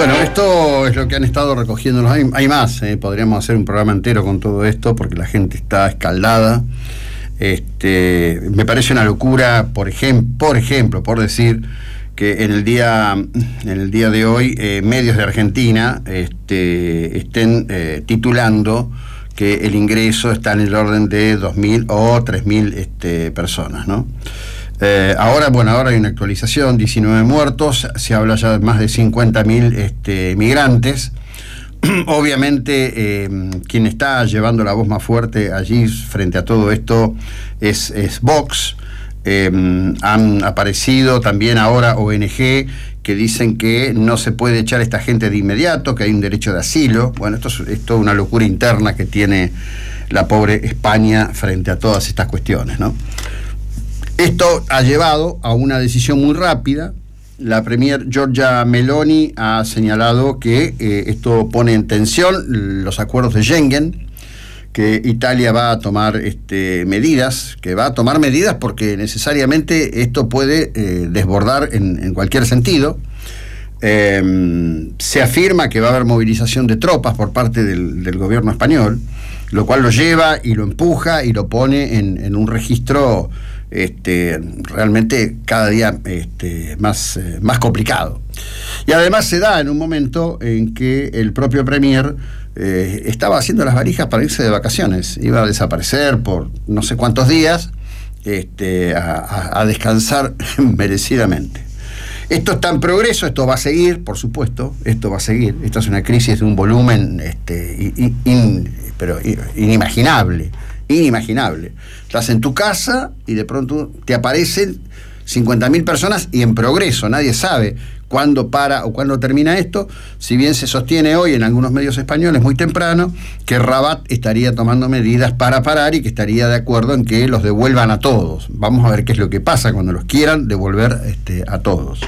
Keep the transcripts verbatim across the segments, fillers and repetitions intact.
Bueno, esto es lo que han estado recogiendo. Hay, hay más, eh. podríamos hacer un programa entero con todo esto porque la gente está escaldada. Este, me parece una locura, por ejemplo, por ejemplo, por decir que en el día, en el día de hoy eh, medios de Argentina este, estén eh, titulando que el ingreso está en el orden de dos mil o tres mil este, personas, ¿no? Eh, ahora, bueno, ahora hay una actualización, diecinueve muertos, se habla ya de más de cincuenta mil este, migrantes. Obviamente, eh, quien está llevando la voz más fuerte allí frente a todo esto es, es Vox. Eh, han aparecido también ahora O N G que dicen que no se puede echar a esta gente de inmediato, que hay un derecho de asilo. Bueno, esto es, esto es una locura interna que tiene la pobre España frente a todas estas cuestiones, ¿no? Esto ha llevado a una decisión muy rápida. La premier Giorgia Meloni ha señalado que eh, esto pone en tensión los acuerdos de Schengen, que Italia va a tomar este, medidas, que va a tomar medidas porque necesariamente esto puede eh, desbordar en, en cualquier sentido. Eh, se afirma que va a haber movilización de tropas por parte del, del gobierno español, lo cual lo lleva y lo empuja y lo pone en, en un registro Este, realmente cada día este, más, eh, más complicado. Y además se da en un momento en que el propio premier eh, estaba haciendo las valijas para irse de vacaciones, iba a desaparecer por no sé cuántos días este, a, a, a descansar merecidamente. Esto está en progreso, esto va a seguir, por supuesto, esto va a seguir. Esta es una crisis de un volumen este, in, in, pero inimaginable. Inimaginable. Estás en tu casa y de pronto te aparecen cincuenta mil personas y en progreso. Nadie sabe cuándo para o cuándo termina esto. Si bien se sostiene hoy en algunos medios españoles muy temprano que Rabat estaría tomando medidas para parar y que estaría de acuerdo en que los devuelvan a todos. Vamos a ver qué es lo que pasa cuando los quieran devolver este, a todos.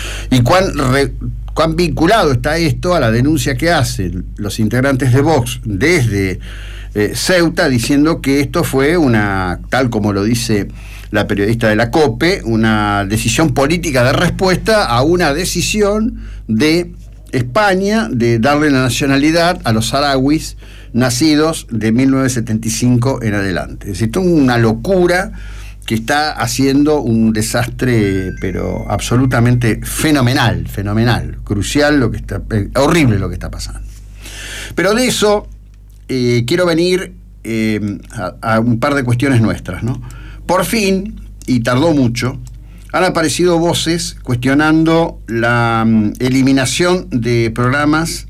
Y cuán, re, cuán vinculado está esto a la denuncia que hacen los integrantes de Vox desde Eh, Ceuta, diciendo que esto fue una, tal como lo dice la periodista de la COPE, una decisión política de respuesta a una decisión de España de darle la nacionalidad a los saharauis nacidos de mil novecientos setenta y cinco en adelante. Es decir, esto es una locura que está haciendo un desastre, pero absolutamente fenomenal, fenomenal, crucial, lo que está, eh, horrible lo que está pasando. Pero de eso Eh, quiero venir eh, a, a un par de cuestiones nuestras, ¿no? Por fin, y tardó mucho, han aparecido voces cuestionando la um, eliminación de programas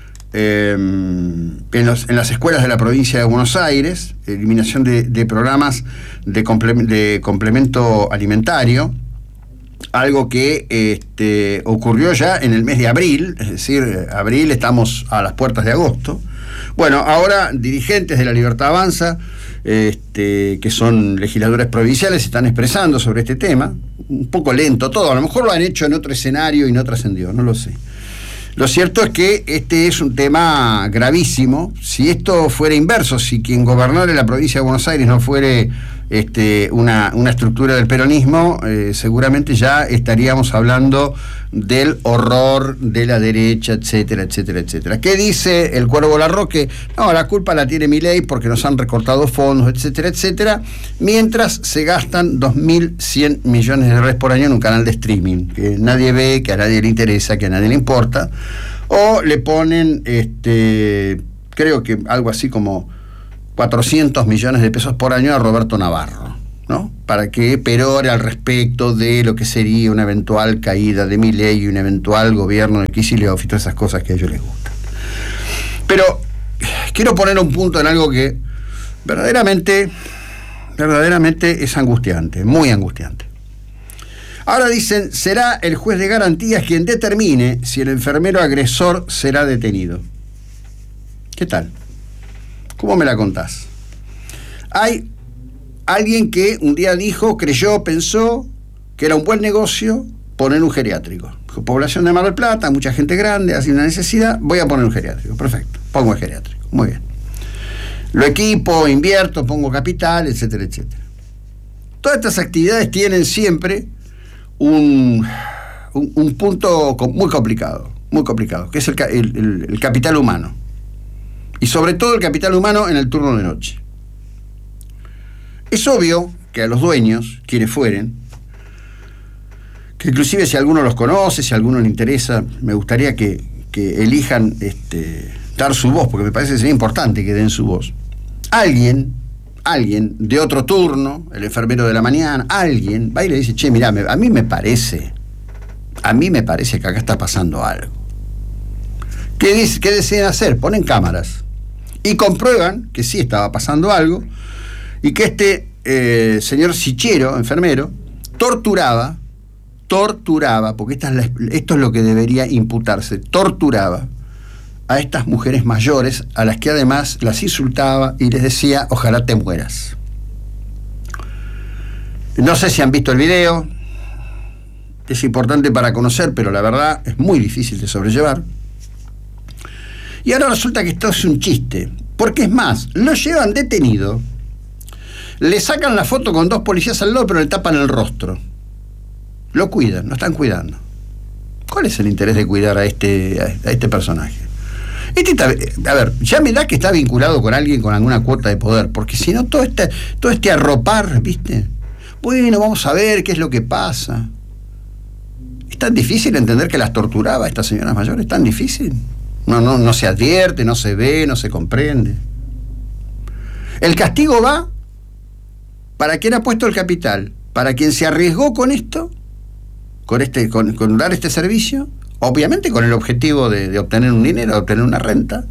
eh, en, los, en las escuelas de la provincia de Buenos Aires, eliminación de, de programas de, comple de complemento alimentario, algo que este, ocurrió ya en el mes de abril, es decir, abril, estamos a las puertas de agosto. Bueno, ahora dirigentes de La Libertad Avanza, este, que son legisladores provinciales, se están expresando sobre este tema, un poco lento todo, a lo mejor lo han hecho en otro escenario y no trascendió, no lo sé. Lo cierto es que este es un tema gravísimo. Si esto fuera inverso, si quien gobernara la provincia de Buenos Aires no fuere este, una, una estructura del peronismo, eh, seguramente ya estaríamos hablando del horror de la derecha, etcétera, etcétera, etcétera. ¿Qué dice el Cuervo Larroque? No, la culpa la tiene Milei porque nos han recortado fondos, etcétera, etcétera, mientras se gastan dos mil cien millones de dólares por año en un canal de streaming que nadie ve, que a nadie le interesa, que a nadie le importa, o le ponen, este, creo que algo así como cuatrocientos millones de pesos por año a Roberto Navarro, ¿no? Para que perore al respecto de lo que sería una eventual caída de Milei y un eventual gobierno de Kicillof y todas esas cosas que a ellos les gustan. Pero quiero poner un punto en algo que verdaderamente, verdaderamente es angustiante, muy angustiante. Ahora dicen, será el juez de garantías quien determine si el enfermero agresor será detenido. ¿Qué tal? ¿Cómo me la contás? Hay alguien que un día dijo, creyó, pensó que era un buen negocio poner un geriátrico. Población de Mar del Plata, mucha gente grande, hace una necesidad, voy a poner un geriátrico. Perfecto, pongo el geriátrico. Muy bien. Lo equipo, invierto, pongo capital, etcétera, etcétera. Todas estas actividades tienen siempre un, un, un punto muy complicado. muy complicado, que es el, el, el, el capital humano. Y sobre todo el capital humano en el turno de noche. Es obvio que a los dueños, quienes fueren, que inclusive si alguno los conoce, si a alguno le interesa, me gustaría que, que elijan este, dar su voz, porque me parece que sería importante que den su voz. Alguien, alguien de otro turno, el enfermero de la mañana, alguien va y le dice, che, mirá, me, a mí me parece, a mí me parece que acá está pasando algo. ¿Qué, dice, qué deciden hacer? Ponen cámaras y comprueban que sí estaba pasando algo y que este eh, señor Sichero, enfermero, torturaba, torturaba, porque esta es la, esto es lo que debería imputarse, torturaba a estas mujeres mayores, a las que además las insultaba y les decía, ojalá te mueras. No sé si han visto el video, es importante para conocer, pero la verdad es muy difícil de sobrellevar. Y ahora resulta que esto es un chiste, porque es más, lo llevan detenido, le sacan la foto con dos policías al lado, pero le tapan el rostro. Lo cuidan, lo están cuidando. ¿Cuál es el interés de cuidar a este, a este personaje? Este está, a ver, ya me da que está vinculado con alguien con alguna cuota de poder, porque si no, todo este, todo este arropar, ¿viste? Bueno, vamos a ver qué es lo que pasa. Es tan difícil entender que las torturaba a estas señoras mayores, es tan difícil. No, no, no se advierte, no se ve, no se comprende. El castigo va para quien ha puesto el capital, para quien se arriesgó con esto, con, este, con, con dar este servicio, obviamente con el objetivo de, de obtener un dinero, de obtener una renta,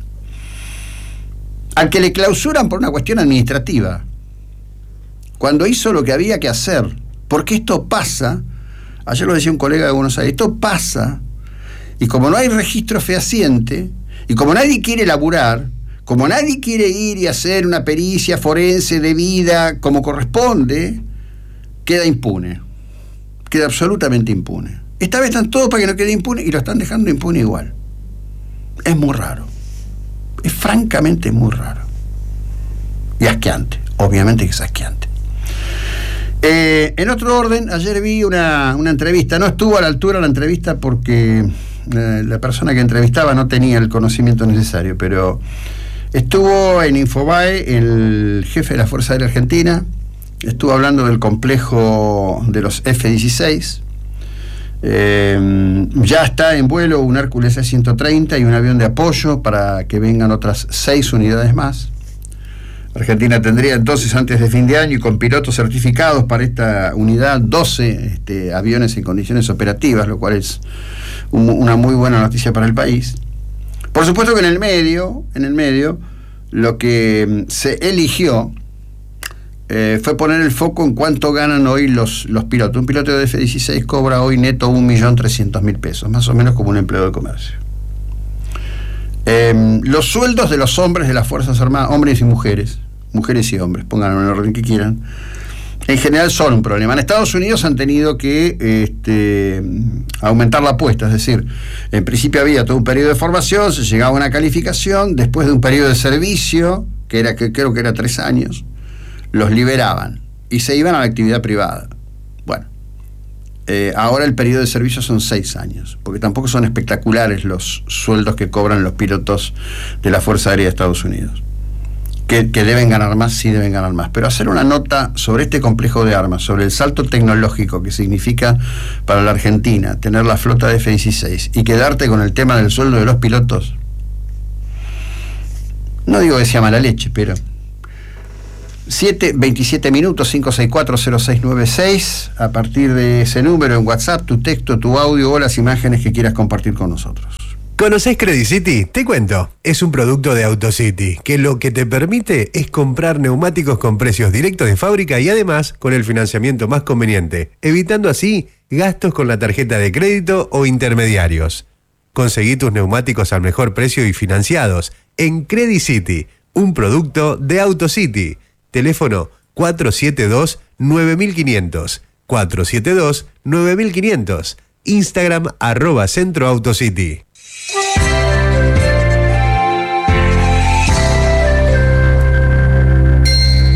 al que le clausuran por una cuestión administrativa, cuando hizo lo que había que hacer, porque esto pasa, ayer lo decía un colega de Buenos Aires, esto pasa, y como no hay registro fehaciente, y como nadie quiere laburar, como nadie quiere ir y hacer una pericia forense debida como corresponde, queda impune, queda absolutamente impune. Esta vez están todos para que no quede impune y lo están dejando impune igual. Es muy raro, es francamente muy raro y asqueante, obviamente que es asqueante. Eh, en otro orden, ayer vi una, una entrevista, no estuvo a la altura la entrevista porque eh, la persona que entrevistaba no tenía el conocimiento necesario, pero estuvo en Infobae el jefe de la Fuerza Aérea Argentina, estuvo hablando del complejo de los F dieciséis, eh, ya está en vuelo un Hércules C ciento treinta y un avión de apoyo para que vengan otras seis unidades más. Argentina tendría entonces antes de fin de año y con pilotos certificados para esta unidad doce este, aviones en condiciones operativas, lo cual es un, una muy buena noticia para el país. Por supuesto que en el medio, en el medio, lo que se eligió eh, fue poner el foco en cuánto ganan hoy los, los pilotos. Un piloto de F dieciséis cobra hoy neto un millón trescientos mil pesos, más o menos como un empleado de comercio. Eh, los sueldos de los hombres de las Fuerzas Armadas, hombres y mujeres, mujeres y hombres, pónganlo en el orden que quieran, en general son un problema. En Estados Unidos han tenido que este, aumentar la apuesta, es decir, en principio había todo un periodo de formación, se llegaba a una calificación, después de un periodo de servicio, que era que creo que era tres años, los liberaban y se iban a la actividad privada. Bueno, eh, ahora el periodo de servicio son seis años, porque tampoco son espectaculares los sueldos que cobran los pilotos de la Fuerza Aérea de Estados Unidos. Que, que deben ganar más, sí deben ganar más. Pero hacer una nota sobre este complejo de armas, sobre el salto tecnológico que significa para la Argentina tener la flota de F dieciséis y quedarte con el tema del sueldo de los pilotos, no digo que sea mala leche, pero siete, veintisiete minutos, cinco seis cuatro, cero seis nueve seis, a partir de ese número en WhatsApp, tu texto, tu audio o las imágenes que quieras compartir con nosotros. ¿Conocés Credit City? Te cuento. Es un producto de AutoCity que lo que te permite es comprar neumáticos con precios directos de fábrica y además con el financiamiento más conveniente, evitando así gastos con la tarjeta de crédito o intermediarios. Conseguí tus neumáticos al mejor precio y financiados en Credit City, un producto de AutoCity. Teléfono cuatro siete dos, nueve cinco cero cero, cuatro siete dos, nueve cinco cero cero. Instagram arroba Centro AutoCity.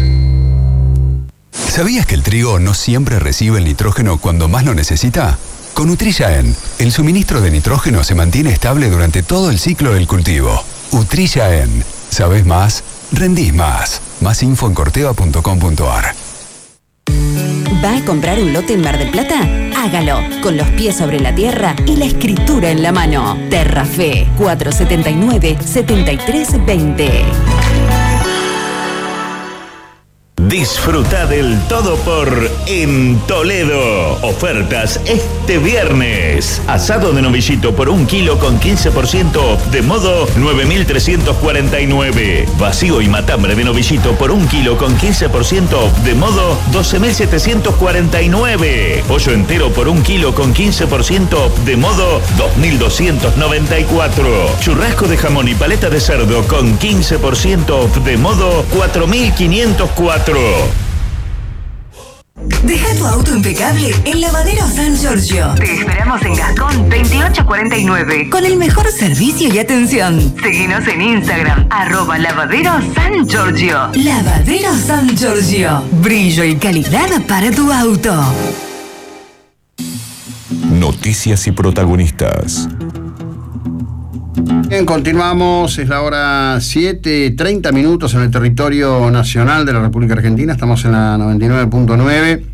¿Sabías que el trigo no siempre recibe el nitrógeno cuando más lo necesita? Con Utrilla N, el suministro de nitrógeno se mantiene estable durante todo el ciclo del cultivo. Utrilla N. ¿Sabés más? Rendís más. Más info en corteva punto com punto ar. ¿Va a comprar un lote en Mar del Plata? Hágalo, con los pies sobre la tierra y la escritura en la mano. Terrafe, cuatrocientos setenta y nueve, setenta y tres veinte. Disfruta del todo por En Toledo. Ofertas este viernes. Asado de novillito por un kilo con quince por ciento off de modo nueve mil trescientos cuarenta y nueve. Vacío y matambre de novillito por un kilo con quince por ciento off de modo doce mil setecientos cuarenta y nueve. Pollo entero por un kilo con quince por ciento off de modo dos mil doscientos noventa y cuatro. Churrasco de jamón y paleta de cerdo con quince por ciento off de modo cuatro mil quinientos cuatro. Deja tu auto impecable en Lavadero San Giorgio. Te esperamos en Gascón veintiocho cuarenta y nueve con el mejor servicio y atención. Seguinos en Instagram, arroba Lavadero San Giorgio. Lavadero San Giorgio. Brillo y calidad para tu auto. Noticias y protagonistas. Bien, continuamos, es la hora siete, treinta minutos en el territorio nacional de la República Argentina, estamos en la noventa y nueve punto nueve.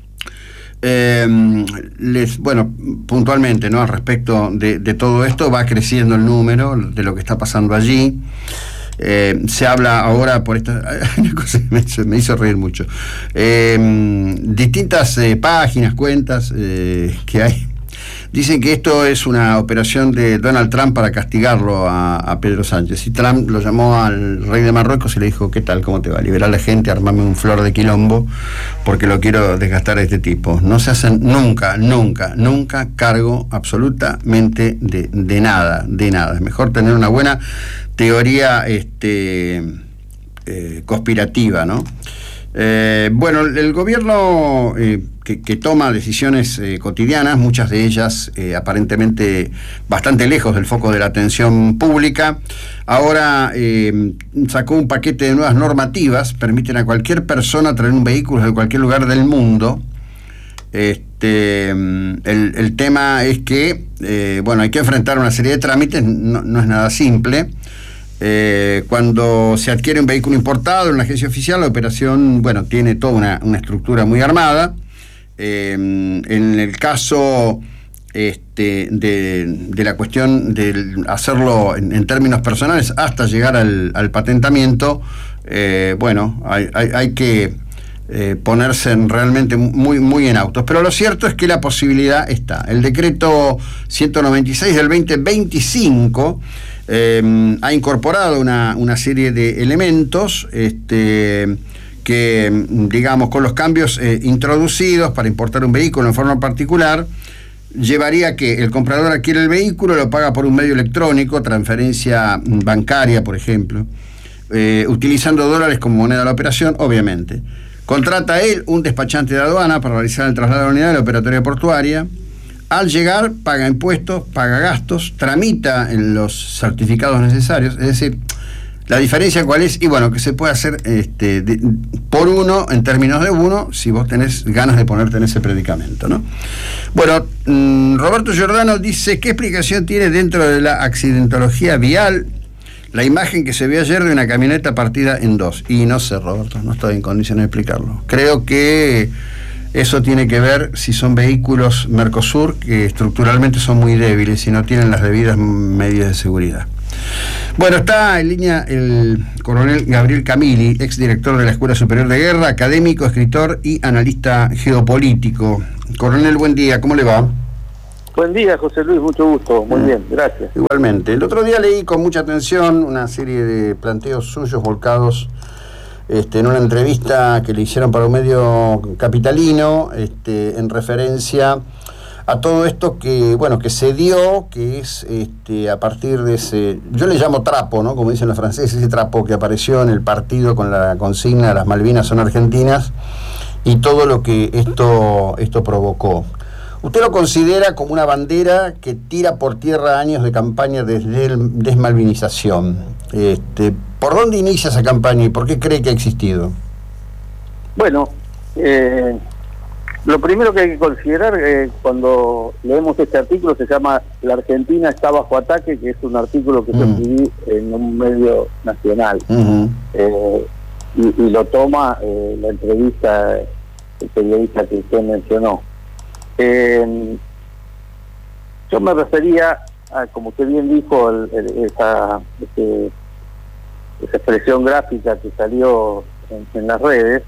Eh, les, bueno, puntualmente, ¿no? Al respecto de, de todo esto, va creciendo el número de lo que está pasando allí. Eh, se habla ahora por esta una cosa que me hizo, me hizo reír mucho. Eh, distintas eh, páginas, cuentas eh, que hay. Dicen que esto es una operación de Donald Trump para castigarlo a, a Pedro Sánchez. Y Trump lo llamó al rey de Marruecos y le dijo: ¿qué tal? ¿Cómo te va? Liberar a la gente, armarme un flor de quilombo, porque lo quiero desgastar a este tipo. No se hacen nunca, nunca, nunca cargo absolutamente de, de nada, de nada. Es mejor tener una buena teoría este, eh, conspirativa, ¿no? Eh, bueno, el gobierno eh, que, que toma decisiones eh, cotidianas, muchas de ellas eh, aparentemente bastante lejos del foco de la atención pública, ahora eh, sacó un paquete de nuevas normativas, permiten a cualquier persona traer un vehículo de cualquier lugar del mundo. Este, el, el tema es que, eh, bueno, hay que enfrentar una serie de trámites, no, no es nada simple. Eh, cuando se adquiere un vehículo importado en una agencia oficial, la operación, bueno, tiene toda una, una estructura muy armada. Eh, en el caso este, de, de la cuestión de hacerlo en, en términos personales hasta llegar al, al patentamiento, eh, bueno, hay, hay, hay que eh, ponerse en realmente muy, muy en autos. Pero lo cierto es que la posibilidad está. El decreto ciento noventa y seis del veinte veinticinco Eh, ha incorporado una, una serie de elementos este, que, digamos, con los cambios eh, introducidos para importar un vehículo en forma particular, llevaría a que el comprador adquiere el vehículo, lo paga por un medio electrónico, transferencia bancaria, por ejemplo, eh, utilizando dólares como moneda de la operación, obviamente. Contrata él un despachante de aduana para realizar el traslado de la unidad de la operatoria portuaria. Al llegar, paga impuestos, paga gastos, tramita en los certificados necesarios. Es decir, la diferencia cuál es, y bueno, que se puede hacer este, de, por uno, en términos de uno, si vos tenés ganas de ponerte en ese predicamento, ¿no? Bueno, mmm, Roberto Giordano dice: ¿qué explicación tiene dentro de la accidentología vial la imagen que se vio ayer de una camioneta partida en dos? Y no sé, Roberto, no estoy en condiciones de explicarlo. Creo que eso tiene que ver si son vehículos Mercosur que estructuralmente son muy débiles y no tienen las debidas medidas de seguridad. Bueno, está en línea el coronel Gabriel Camili, exdirector de la Escuela Superior de Guerra, académico, escritor y analista geopolítico. Coronel, buen día, ¿cómo le va? Buen día, José Luis, mucho gusto, muy bien, gracias. Igualmente. El otro día leí con mucha atención una serie de planteos suyos volcados Este, en una entrevista que le hicieron para un medio capitalino, este, en referencia a todo esto que, bueno, que se dio, que es este, a partir de ese, yo le llamo trapo, ¿no? Como dicen los franceses, ese trapo que apareció en el partido con la consigna "las Malvinas son argentinas", y todo lo que esto, esto provocó. ¿Usted lo considera como una bandera que tira por tierra años de campaña de desmalvinización? Este, ¿Por dónde inicia esa campaña y por qué cree que ha existido? Bueno, eh, Lo primero que hay que considerar eh, cuando leemos este artículo se llama La Argentina está bajo ataque, que es un artículo que mm. yo escribí en un medio nacional. Uh-huh. eh, y, y lo toma eh, la entrevista el periodista que usted mencionó. Eh, yo me refería a, como usted bien dijo, el, el, esa, ese, esa expresión gráfica que salió en, en las redes.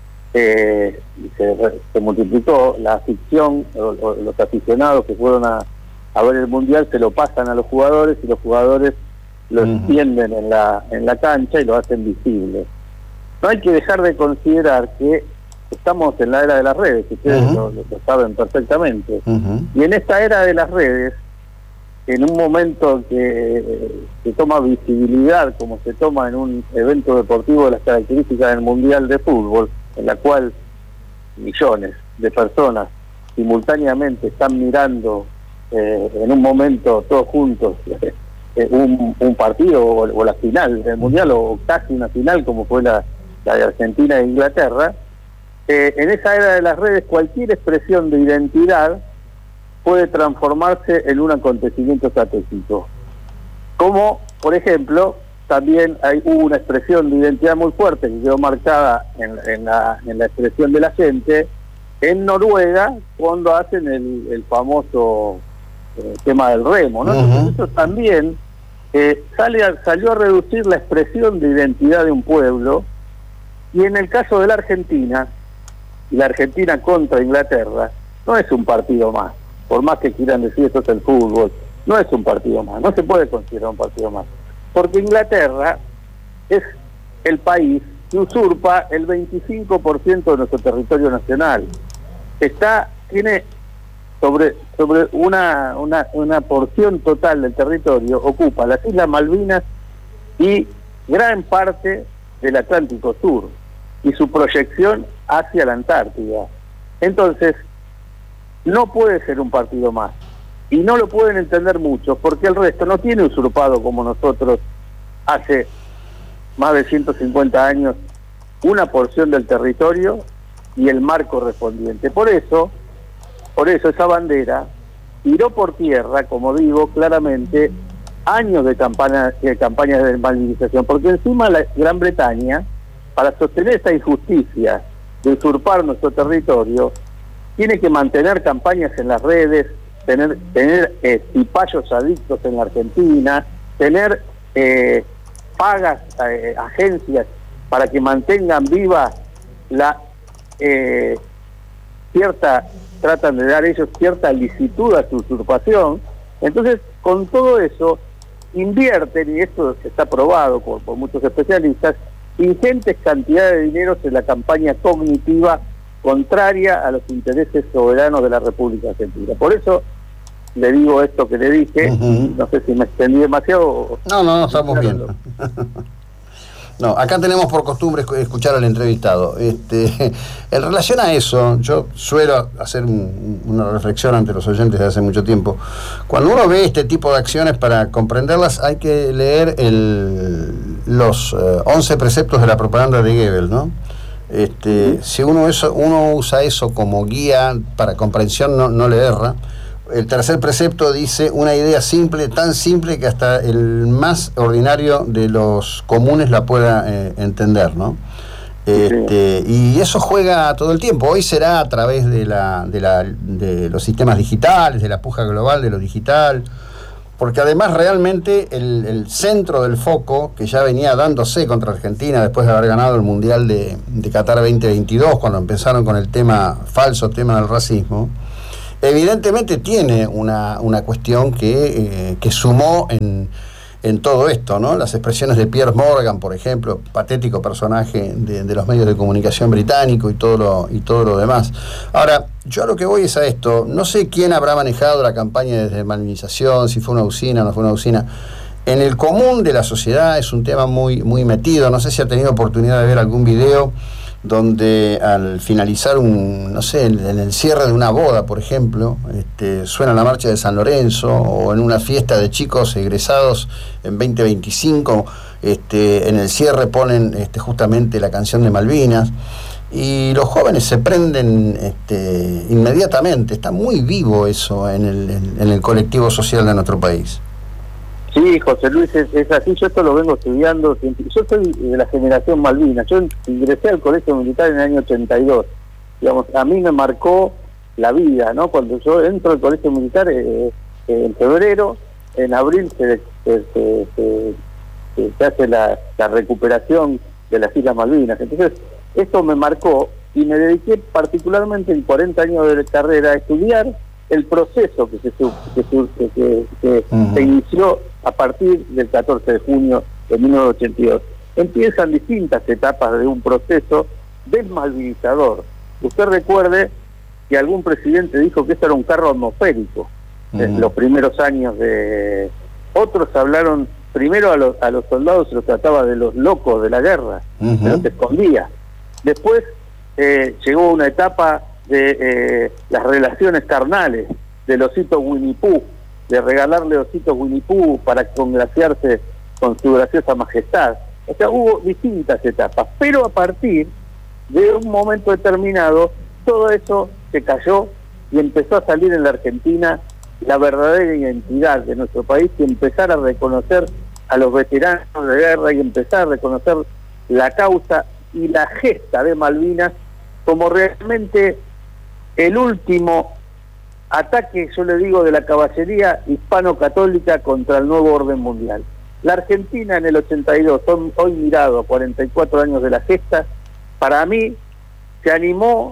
Eh, se, se multiplicó la afición, o, o, los aficionados que fueron a, a ver el mundial se lo pasan a los jugadores y los jugadores lo uh-huh. extienden en la en la cancha y lo hacen visible. No hay que dejar de considerar que estamos en la era de las redes, que ustedes uh-huh. lo, lo saben perfectamente, uh-huh. y en esta era de las redes, en un momento que se toma visibilidad como se toma en un evento deportivo de las características del mundial de fútbol, en la cual millones de personas simultáneamente están mirando eh, en un momento todos juntos eh, un, un partido o, o la final del mundial o casi una final como fue la, la de Argentina e Inglaterra, eh, en esa era de las redes cualquier expresión de identidad puede transformarse en un acontecimiento estratégico, como por ejemplo también hay hubo una expresión de identidad muy fuerte que quedó marcada en, en, la, en la expresión de la gente en Noruega cuando hacen el, el famoso eh, tema del remo, ¿no? Uh-huh. Entonces eso también eh, sale a, salió a reducir la expresión de identidad de un pueblo, y en el caso de la Argentina, y la Argentina contra Inglaterra, no es un partido más, por más que quieran decir esto es el fútbol, no es un partido más, no se puede considerar un partido más. Porque Inglaterra es el país que usurpa el veinticinco por ciento de nuestro territorio nacional. Está, tiene sobre sobre una, una, una porción total del territorio, ocupa las Islas Malvinas y gran parte del Atlántico Sur, y su proyección hacia la Antártida. Entonces, no puede ser un partido más. Y no lo pueden entender muchos, porque el resto no tiene usurpado como nosotros hace más de ciento cincuenta años una porción del territorio y el mar correspondiente. Por eso, por eso esa bandera tiró por tierra, como digo claramente, años de campaña, de campañas de desmalvinización, porque encima la Gran Bretaña, para sostener esta injusticia de usurpar nuestro territorio, tiene que mantener campañas en las redes, tener tener eh, cipayos adictos en la Argentina, tener eh, pagas eh, agencias para que mantengan viva la eh, cierta, tratan de dar ellos cierta licitud a su usurpación. Entonces, con todo eso, invierten, y esto está probado por, por muchos especialistas, ingentes cantidades de dinero en la campaña cognitiva contraria a los intereses soberanos de la República Argentina. Por eso le digo esto que le dije, uh-huh. no sé si me extendí demasiado. No, no, no, estamos bien. No, acá tenemos por costumbre escuchar al entrevistado. Este, en relación a eso, yo suelo hacer un, una reflexión ante los oyentes de hace mucho tiempo. Cuando uno ve este tipo de acciones, para comprenderlas hay que leer el, los eh, once preceptos de la propaganda de Goebbels, ¿no? Este, sí. Si uno, eso, uno usa eso como guía para comprensión, no, no le erra. El tercer precepto dice una idea simple, tan simple que hasta el más ordinario de los comunes la pueda eh, entender, ¿no? Este, sí. Y eso juega todo el tiempo. Hoy será a través de, la, de, la, de los sistemas digitales, de la puja global de lo digital, porque además realmente el, el centro del foco, que ya venía dándose contra Argentina después de haber ganado el Mundial de, de Qatar veinte veintidós, cuando empezaron con el tema falso, tema del racismo, evidentemente tiene una, una cuestión que, eh, que sumó en, en todo esto, ¿no? Las expresiones de Piers Morgan, por ejemplo, patético personaje de, de los medios de comunicación británico y todo lo, y todo lo demás. Ahora, yo a lo que voy es a esto. No sé quién habrá manejado la campaña de desmalvinización, si fue una usina o no fue una usina. En el común de la sociedad es un tema muy, muy metido. No sé si ha tenido oportunidad de ver algún video donde al finalizar un, no sé, en el cierre de una boda, por ejemplo, este, suena la marcha de San Lorenzo, o en una fiesta de chicos egresados en veinte veinticinco, este, en el cierre ponen este, justamente la canción de Malvinas. y los jóvenes se prenden este, inmediatamente. Está muy vivo eso en el, en, en el colectivo social de nuestro país. Sí, José Luis, es, es así. Yo esto lo vengo estudiando. Yo soy de la generación Malvinas. Yo ingresé al colegio militar en el año ochenta y dos. Digamos, a mí me marcó la vida, ¿no? Cuando yo entro al colegio militar eh, eh, en febrero, en abril se, se, se, se, se hace la, la recuperación de las Islas Malvinas. Entonces, esto me marcó y me dediqué particularmente en cuarenta años de carrera a estudiar el proceso que se, que, que, que, que uh-huh. se inició a partir del catorce de junio de mil novecientos ochenta y dos. Empiezan distintas etapas de un proceso desmalvinizador. Usted recuerde que algún presidente dijo que esto era un carro atmosférico uh-huh. en los primeros años de... Otros hablaron, primero a los, a los soldados se los trataba de los locos de la guerra, uh-huh. se los escondía. Después eh, llegó una etapa de eh, las relaciones carnales, del osito Winnie Pooh, de regalarle ositos Winnie Pooh para congraciarse con su graciosa majestad. O sea, hubo distintas etapas, pero a partir de un momento determinado, todo eso se cayó y empezó a salir en la Argentina la verdadera identidad de nuestro país, y empezar a reconocer a los veteranos de guerra y empezar a reconocer la causa y la gesta de Malvinas como realmente el último ataque, yo le digo, de la caballería hispano-católica contra el nuevo orden mundial. La Argentina en el ochenta y dos, hoy mirado a cuarenta y cuatro años de la gesta, para mí se animó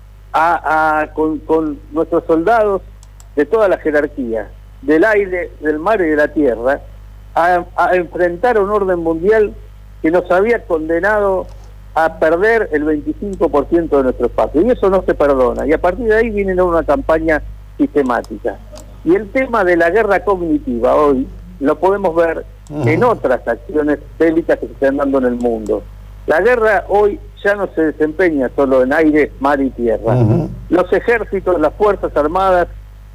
a, a con, con nuestros soldados de toda la jerarquía, del aire, del mar y de la tierra, a, a enfrentar un orden mundial que nos había condenado a perder el veinticinco por ciento de nuestro espacio, y eso no se perdona, y a partir de ahí viene una campaña sistemática. Y el tema de la guerra cognitiva hoy lo podemos ver uh-huh. en otras acciones bélicas que se están dando en el mundo. La guerra hoy ya no se desempeña solo en aire, mar y tierra. Uh-huh. Los ejércitos, las fuerzas armadas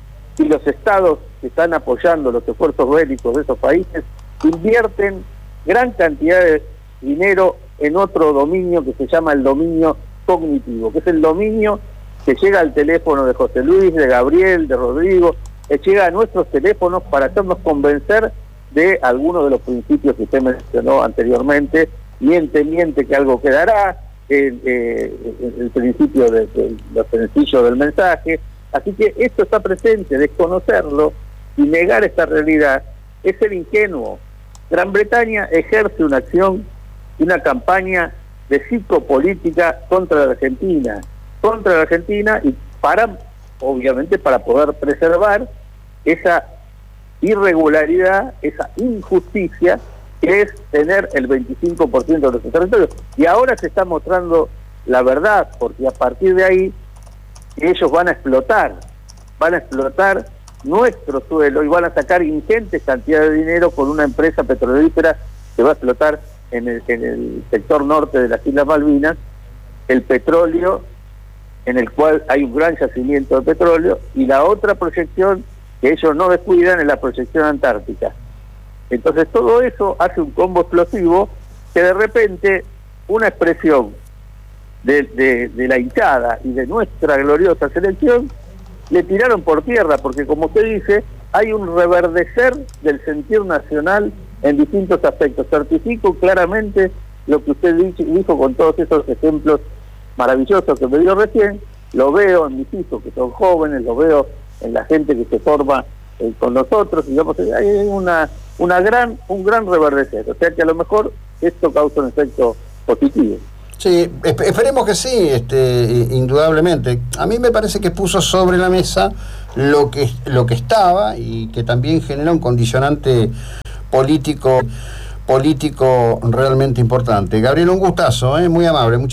y los estados que están apoyando los esfuerzos bélicos de esos países invierten gran cantidad de dinero en otro dominio que se llama el dominio cognitivo, que es el dominio que llega al teléfono de José Luis, de Gabriel, de Rodrigo, que llega a nuestros teléfonos para hacernos convencer de algunos de los principios que usted mencionó anteriormente. Miente, miente que algo quedará, el, eh, el principio de, de, lo sencillo del mensaje. Así que esto está presente, desconocerlo y negar esta realidad es ser ingenuo. Gran Bretaña ejerce una acción, una campaña de psicopolítica contra la Argentina, contra la Argentina y para, obviamente, para poder preservar esa irregularidad, esa injusticia que es tener el veinticinco por ciento de nuestro territorio. Y ahora se está mostrando la verdad, porque a partir de ahí ellos van a explotar, van a explotar nuestro suelo y van a sacar ingentes cantidades de dinero con una empresa petrolífera que va a explotar en el, en el sector norte de las Islas Malvinas el petróleo, en el cual hay un gran yacimiento de petróleo, y la otra proyección que ellos no descuidan es la proyección antártica. Entonces todo eso hace un combo explosivo que de repente una expresión de, de, de la hinchada y de nuestra gloriosa selección le tiraron por tierra, porque como usted dice, hay un reverdecer del sentir nacional en distintos aspectos. Certifico claramente lo que usted dijo con todos esos ejemplos maravillosos que me dio recién. Lo veo en mis hijos que son jóvenes, lo veo en la gente que se forma eh, con nosotros, digamos, hay una una gran un gran reverdecer, o sea que a lo mejor esto causa un efecto positivo. Sí, esperemos que sí, este, indudablemente. A mí me parece que puso sobre la mesa lo que lo que estaba y que también genera un condicionante político político realmente importante. Gabriel, un gustazo, ¿eh? Muy amable. Muchas